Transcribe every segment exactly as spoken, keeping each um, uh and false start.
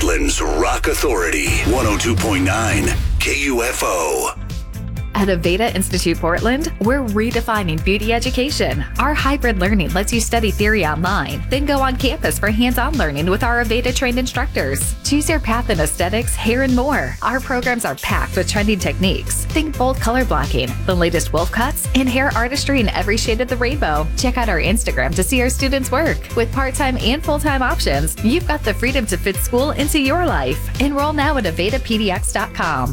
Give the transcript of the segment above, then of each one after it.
Portland's Rock Authority, one oh two point nine K U F O. At Aveda Institute Portland, we're redefining beauty education. Our hybrid learning lets you study theory online, then go on campus for hands-on learning with our Aveda-trained instructors. Choose your path in aesthetics, hair, and more. Our programs are packed with trending techniques. Think bold color blocking, the latest wolf cuts, and hair artistry in every shade of the rainbow. Check out our Instagram to see our students work. With part-time and full-time options, you've got the freedom to fit school into your life. Enroll now at aveda p d x dot com.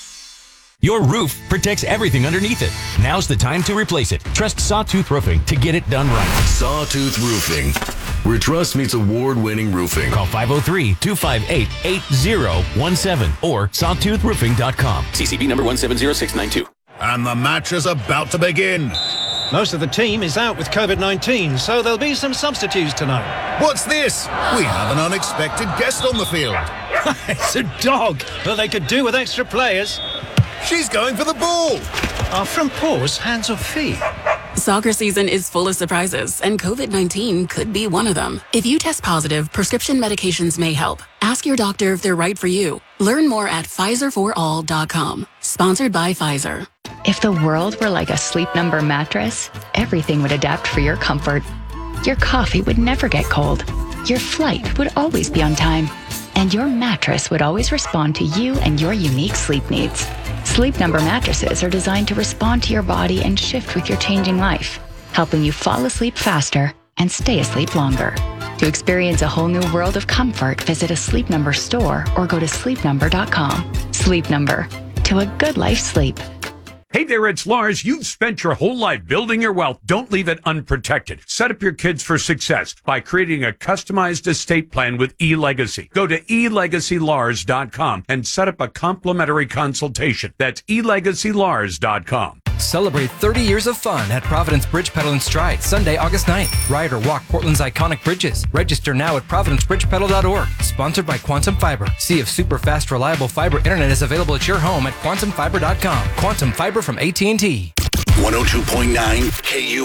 Your roof protects everything underneath it. Now's the time to replace it. Trust Sawtooth Roofing to get it done right. Sawtooth Roofing, where trust meets award-winning roofing. Call five oh three, two five eight, eight oh one seven or sawtooth roofing dot com. C C B number one seven zero six nine two. And the match is about to begin. Most of the team is out with covid nineteen, so there'll be some substitutes tonight. What's this? We have an unexpected guest on the field. It's a dog, but they could do with extra players. She's going for the ball. Are from paws, hands or feet? Soccer season is full of surprises, and covid nineteen could be one of them. If you test positive, prescription medications may help. Ask your doctor if they're right for you. Learn more at Pfizer for all dot com. Sponsored by Pfizer. If the world were like a Sleep Number mattress, everything would adapt for your comfort. Your coffee would never get cold. Your flight would always be on time. And your mattress would always respond to you and your unique sleep needs. Sleep Number mattresses are designed to respond to your body and shift with your changing life, helping you fall asleep faster and stay asleep longer. To experience a whole new world of comfort, visit a Sleep Number store or go to sleep number dot com. Sleep Number. To a good life sleep. Hey there, it's Lars. You've spent your whole life building your wealth. Don't leave it unprotected. Set up your kids for success by creating a customized estate plan with eLegacy. Go to e legacy lars dot com and set up a complimentary consultation. That's e legacy lars dot com. Celebrate thirty years of fun at Providence Bridge Pedal and Stride, Sunday, August ninth. Ride or walk Portland's iconic bridges. Register now at providence bridge pedal dot org. Sponsored by Quantum Fiber. See if super fast, reliable fiber internet is available at your home at quantum fiber dot com. Quantum Fiber from A T and T. one oh two point nine K U